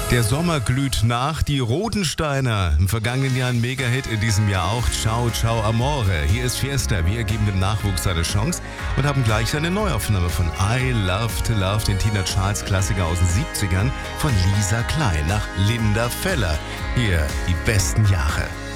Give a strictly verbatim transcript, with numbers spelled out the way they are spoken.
Der Sommer glüht nach, die Rodensteiner. Im vergangenen Jahr ein Mega-Hit, in diesem Jahr auch. Ciao, ciao, Amore. Hier ist Fiesta. Wir geben dem Nachwuchs seine Chance und haben gleich eine Neuaufnahme von I Love to Love, den Tina Charles Klassiker aus den siebzigern von Lisa Klein nach Linda Feller. Hier die besten Jahre.